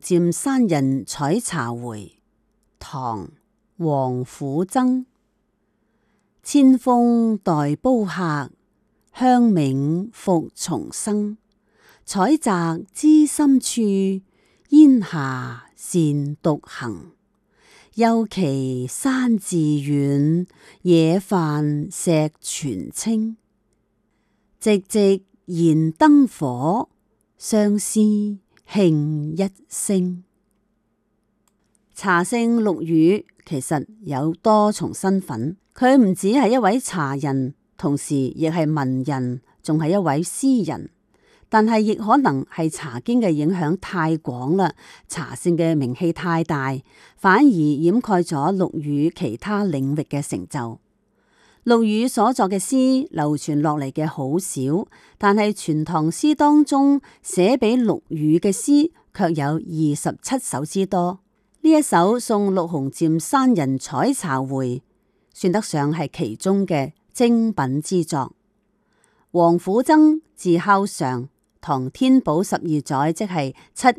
漸山人採茶回，唐·王府曾。千峰待煲客，香茗復重生。採摘知心處，煙霞擅獨行。幽期山自遠，野飯石泉清。寂寂燃燈火，相思磬一聲。茶聖陸羽其實有多重身份，佢唔只係一位茶人，同時亦係文人，仲係一位詩人。但係亦可能係茶經嘅影響太廣啦，茶聖嘅名氣太大，反而掩蓋咗陸羽其他領域嘅成就。陸羽所作嘅詩流傳落嚟嘅好少，但係全唐詩當中寫俾陸羽嘅詩卻有27首之多。呢一首送陸鴻漸山人採茶回，算得上係其中嘅精品之作。王府曾字孝常，唐天寶12載，即係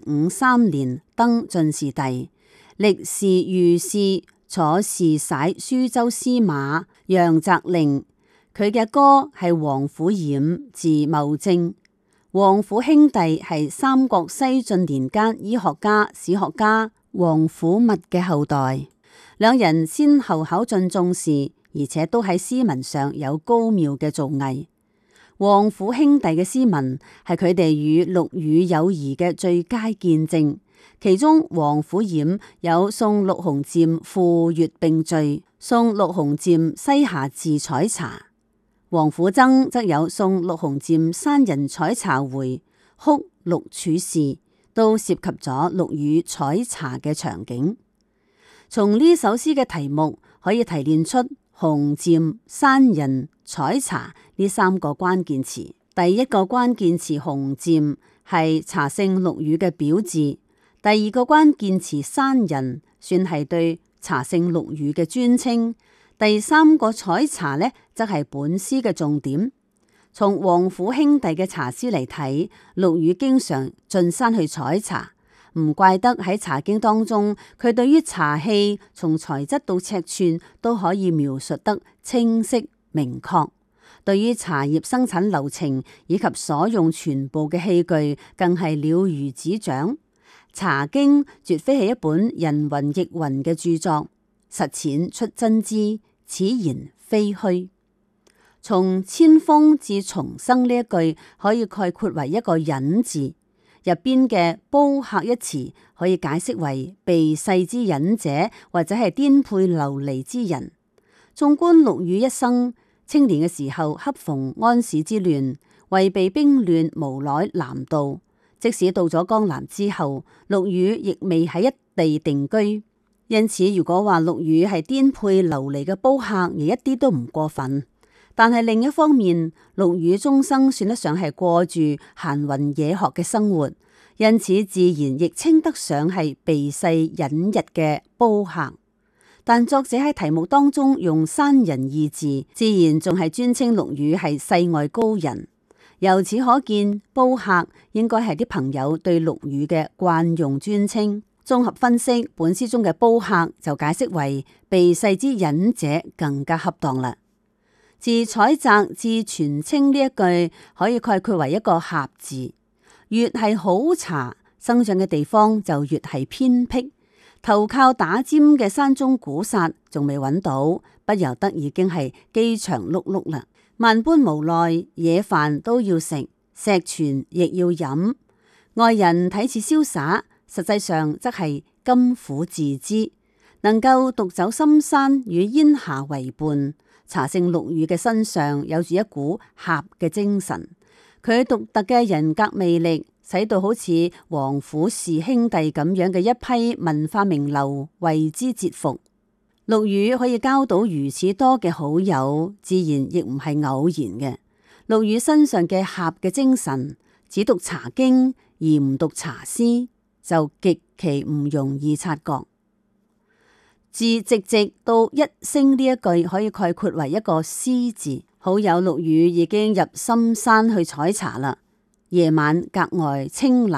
753年登進士第，歷仕御史，坐侍寫舒州司馬、陽澤令。佢嘅哥係王府冉，字茂正。王府兄弟係三國西晉年間醫學家、史學家王府密嘅後代，兩人先後考進進士，而且都喺詩文上有高妙嘅造詣。王府兄弟嘅詩文係佢哋與陸羽友誼嘅最佳見證，其中王府冉有送陸鴻漸赴粵並序，送陸鴻漸西夏寺採茶；王府曾則有送陸鴻漸山人採茶回，哭陸處士，都涉及咗陸羽採茶嘅場景。從呢首詩嘅題目可以提煉出鴻漸、山人、採茶呢三個關鍵詞。第一個關鍵詞鴻漸係茶聖陸羽嘅表字，第二個關鍵詞山人算係對茶聖陸羽嘅尊稱，第三個採茶呢，則係本詩嘅重點。從王府兄弟嘅茶詩嚟睇，陸羽經常進山去採茶，唔怪得喺茶經當中，佢對於茶器從材質到尺寸都可以描述得清晰明確，對於茶葉生產流程以及所用全部嘅器具，更係了如指掌。茶經絕非係一本人云亦云嘅著作，實踐出真知，此言非虛。從千峰至重生呢一句可以概括為一個隱字，入邊嘅煲客一詞可以解釋為避世之隱者，或者係顛沛流離之人。縱觀陸羽一生，青年嘅時候恰逢安史之亂，為避兵亂無奈南渡。即使到咗江南之後，陸羽亦未喺一地定居。因此，如果話陸羽係顛沛流離嘅煲客，而一啲都唔過分。但係另一方面，陸羽終生算得上係過住閒雲野鶴嘅生活，因此自然亦稱得上係避世隱逸嘅煲客。但作者喺題目當中用山人二字，自然仲係尊稱陸羽係世外高人。由此可見，煲客應該係啲朋友對陸羽嘅慣用尊稱。綜合分析，本詩中嘅煲客就解釋為避世之隱者更加恰當啦。自採摘至泉清呢一句可以概括為一個狹字，越係好茶生長嘅地方就越係偏僻，投靠打尖嘅山中古剎仲未揾到，不由得已經係飢腸轆轆啦。萬般無奈，野飯都要食，石泉亦要飲。外人睇似瀟灑，實際上則係甘苦自知。能夠獨走深山與煙霞為伴，茶聖陸羽嘅身上有住一股俠嘅精神，佢獨特嘅人格魅力，使到好似王府氏兄弟咁樣嘅一批文化名流為之折服。陸羽可以交到如此多嘅好友，自然亦唔係偶然嘅。陸羽身上嘅俠嘅精神，只讀茶經而唔讀茶詩，就極其唔容易察覺。自寂寂到一聲呢一句可以概括為一個詩字。好友陸羽已經入深山去採茶啦，夜晚格外清冷，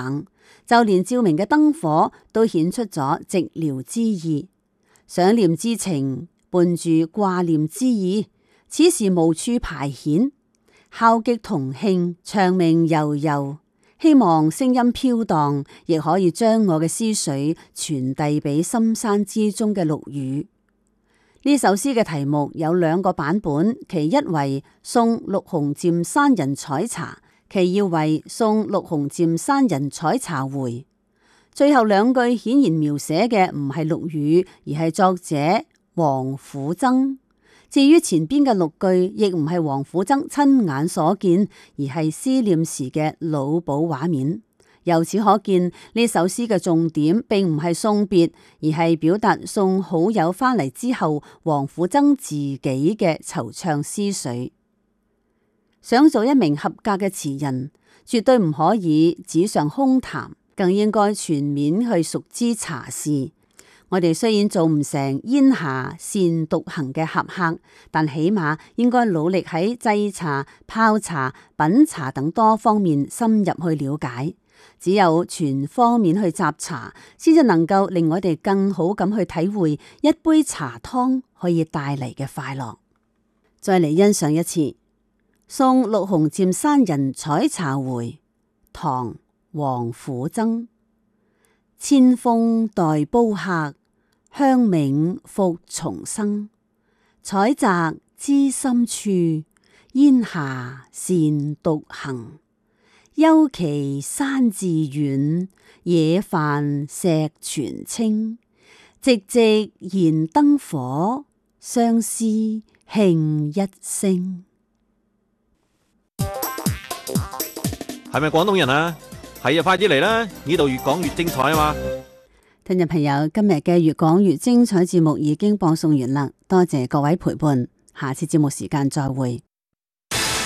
就連照明嘅燈火都顯出咗寂寥之意。想念之情伴住掛念之意，此時無處排遣，敲擊銅磬，長鳴悠悠。希望聲音飄蕩，亦可以將我嘅思緒傳遞俾深山之中嘅陸羽。呢首詩嘅題目有兩個版本，其一為送陸鴻漸山人採茶，其二為送陸鴻漸山人採茶回。最後兩句顯然描寫嘅唔係陸羽，而係作者王府曾。至於前邊嘅六句，亦唔係王府曾親眼所見，而係思念時嘅腦補畫面。由此可見，呢首詩嘅重點並唔係送別，而係表達送好友翻嚟之後，王府曾自己嘅惆悵思緒。想做一名合格嘅詞人，絕對唔可以紙上空談，更應該全面去熟知茶事。我哋雖然做唔成煙霞善獨行嘅俠客，但起碼應該努力喺製茶、泡茶、品茶等多方面深入去了解。只有全方面去習茶，先至能夠令我哋更好咁去體會一杯茶湯可以帶嚟嘅快樂。再嚟欣賞一次《送陸鴻漸山人採茶回》，唐·王府曾。千峰待煲客，香茗復重生。採摘知心處，煙霞善獨行。幽崎山自遠，野泛石泉清。寂寂燃燈火，相思磬一聲。 係咪廣東人啊？係啊，快啲嚟啦！呢度越講越精彩啊嘛！ 聽眾朋友，今日嘅越講越精彩節目已經播送完啦，多謝各位陪伴，下次節目時間再會。